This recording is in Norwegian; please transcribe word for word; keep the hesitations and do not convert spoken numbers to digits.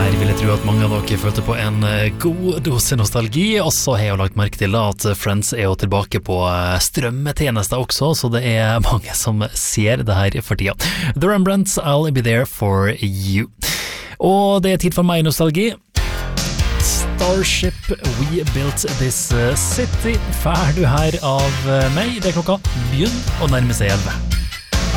Her vil jeg tro at mange av dere følte på en god dose nostalgi, og så har jeg jo lagt merke til at Friends er jo tilbake på strømmetjenester også, så det er mange som ser det her for tida. The Rembrandts, I'll Be There For You. Og det er tid for meg nostalgi. Starship, We Built This City. Ferdig her av meg. Det er klokka begynner å nærme seg elleve.